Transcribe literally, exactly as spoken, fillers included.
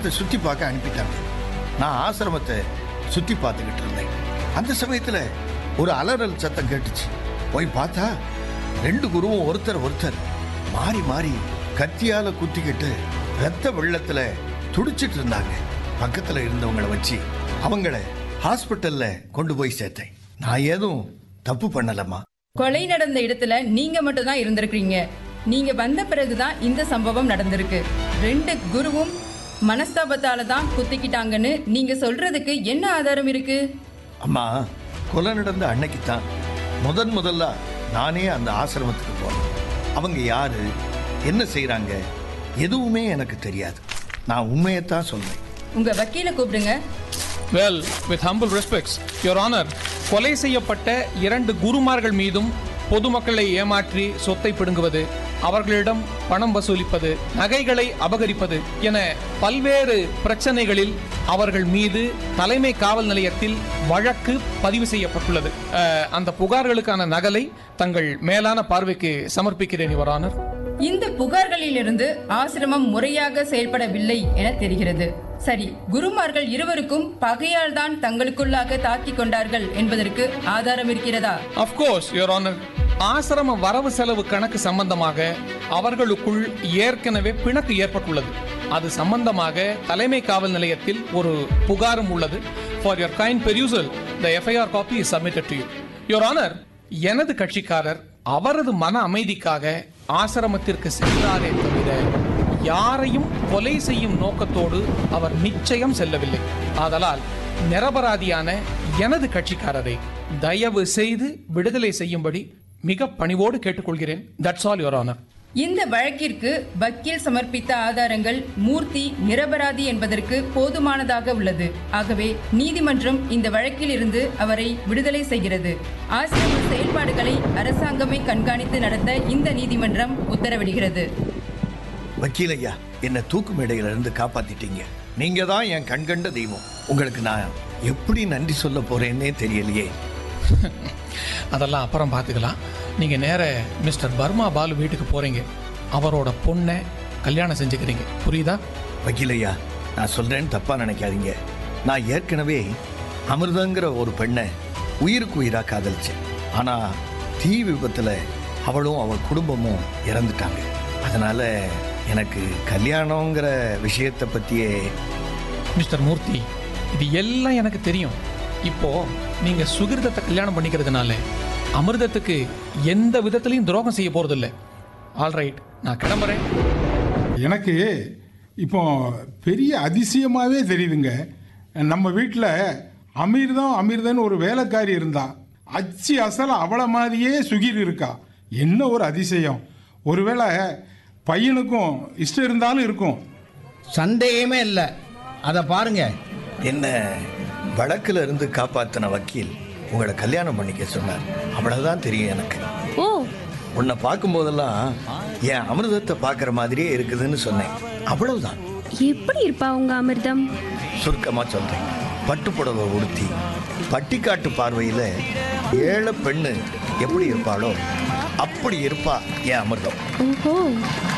ஆசிரமத்தை சுத்தி பார்க்க அனுப்பிட்டாங்க. நான் ஆசிரமத்தை சுத்தி பார்த்துக்கிட்டு இருந்தேன். அந்த சமயத்துல ஒரு அலறல் சத்தம் கேட்டுச்சு. போய் பார்த்தா ரெண்டு குருவும் ஒருத்தர் ஒருத்தர் மாறி மாறி கத்தியால குத்திக்கிட்டு ரத்த வெள்ளத்துல துடிச்சிட்டு இருந்தாங்க. பக்கத்துல இருந்தவங்களை வச்சு அவங்கள ஹாஸ்பிட்டல்ல கொண்டு போய் சேர்த்தேன். நான் ஏதும் தப்பு பண்ணலம்மா. கொலை நடந்த இடத்துல நீங்க மட்டும் தான் இருந்திருக்கீங்க. நீங்க வந்த பிறகுதான் இந்த சம்பவம் நடந்திருக்கு. ரெண்டு குருவும் மனஸ்தாபத்தால தான் குத்திக்கிட்டாங்கன்னு நீங்க சொல்றதுக்கு என்ன ஆதாரம் இருக்கு? அம்மா, கொலை நடந்த அன்னைக்கு தான் முதன் முதல்ல நானே அந்த ஆசிரமத்துக்கு போனேன். அவங்க யாரு, என்ன செய்யறாங்க, எதுவுமே எனக்கு தெரியாது. நான் உண்மையத்தான் சொல்றேன். உங்க வக்கீல கூப்பிடுங்க. Well, with humble respects, Your Honor, கொலை செய்யப்பட்ட இரண்டு குருமார்கள் மீதும் பொதுமக்களை ஏமாற்றி சொத்தை பிடுங்குவது, அவர்களிடம் பணம் வசூலிப்பது, நகைகளை அபகரிப்பது என பல்வேறு பிரச்சனைகளில் அவர்கள் மீது தலைமை காவல் நிலையத்தில் வழக்கு பதிவு செய்யப்பட்டுள்ளது. அந்த புகார்களுக்கான நகலை தங்கள் மேலான பார்வைக்கு சமர்ப்பிக்கிறேன், யுவர் ஆனர். இந்த புகார்களிலிருந்து ஆசிரமம் முறையாக செயல்படவில்லை என தெரிகிறது. சரி, குருமார்கள் இருவருக்கும் பகையால் தான் தங்களுக்குள்ளாக தாக்கிக் கொண்டார்கள் என்பதற்கு ஆதாரம் இருக்கிறதா? Of course, Your Honor. ஆசிரம வரவு செலவு கணக்கு சம்பந்தமாக அவர்களுக்குள் ஏற்கனவே பிணக்கு ஏற்பட்டுள்ளது. அது சம்பந்தமாக தலைமை காவல் நிலையத்தில் ஒரு புகாரும் உள்ளது. For your kind perusal, the F I R copy is submitted to you. Your Honor, எனது கட்சிக்காரர் அவரது மன அமைதிக்காக ஆசிரமத்திற்கு சென்றாரே தவிர யாரையும் கொலை செய்யும் நோக்கத்தோடு அவர் நிச்சயம் செல்லவில்லை. ஆதலால் நிரபராதியான எனது கட்சிக்காரரை தயவு செய்து விடுதலை செய்யும்படி மிக பணிவோடு கேட்டுக்கொள்கிறேன். That's all, Your Honor. இந்த வழக்கிற்கு வக்கீல் சமர்ப்பித்த ஆதாரங்கள் மூர்த்தி நிரபராதி என்பதற்கு போதுமானதாக உள்ளது. ஆகவே நீதிமன்றம் இந்த வழக்கில் இருந்து அவரை விடுதலை செய்கிறது. ஆசிரம செயல்பாடுகளை அரசாங்கமே கண்காணித்து நடத்த இந்த நீதிமன்றம் உத்தரவிடுகிறது. வக்கீல் ஐயா, என்னை தூக்கு மேடையில இருந்து காப்பாத்திட்டீங்க. நீங்க தான் என் கண்கண்ட தெய்வம். உங்களுக்கு நான் எப்படி நன்றி சொல்ல போறேன்னே தெரியலையே. அதெல்லாம் அப்புறம் பார்த்துக்கலாம். நீங்க நேர மிஸ்டர் பர்மா பாலு வீட்டுக்கு போறீங்க. அவரோட பொண்ணை கல்யாணம் செஞ்சுக்கிறீங்க, புரியுதா? வக்கீல் ஐயா, நான் சொல்றேன்னு தப்பா நினைக்காதீங்க. நான் ஏற்கனவே அமிர்தங்கிற ஒரு பெண்ணை உயிருக்கு உயிரா காதலிச்சேன். ஆனா தீ விபத்துல அவளும் அவள் குடும்பமும் இறந்துட்டாங்க. அதனால எனக்கு கல்யாணங்கிற விஷயத்தை பத்தியே. மிஸ்டர் மூர்த்தி, இது எல்லாம் எனக்கு தெரியும். இப்போ நீங்க சுகிர்தத்தை கல்யாணம் பண்ணிக்கிறதுனால அமிர்தத்துக்கு எந்த விதத்திலையும் துரோகம் செய்ய போறதில்லை. ஆல்ரைட், நான் கிளம்புறேன். எனக்கு இப்போ பெரிய அதிசயமாகவே தெரியுதுங்க. நம்ம வீட்டில் அமிர்தம் அமிர்தன்னு ஒரு வேலைக்காரி இருந்தா, அச்சு அசல அவளை மாதிரியே சுகிர் இருக்கா. என்ன ஒரு அதிசயம்! ஒருவேளை பையனுக்கும் இஷ்டம் இருந்தாலும் இருக்கும். சந்தேகமே இல்லை. அதை பாருங்க. என்ன வழக்குல இருந்து காப்பாத்தின வக்கீல் உங்களை கல்யாணம் பண்ணிக்க சொன்னார். அவ்வளவுதான் தெரியும் எனக்கு. ஓ, உன்னை பார்க்கும் போதெல்லாம் என் அமிர்தத்தை பார்க்குற மாதிரியே இருக்குதுன்னு சொன்னேன். அவ்வளவுதான். எப்படி இருப்பா உங்க அமிர்தம்? சுருக்கமா சொல்றேன். பட்டு புடவை உடுத்தி பட்டிக்காட்டு பார்வையில ஏழை பெண்ணு எப்படி இருப்பாளோ அப்படி இருப்பா என் அமிர்தம். ஓஹோ.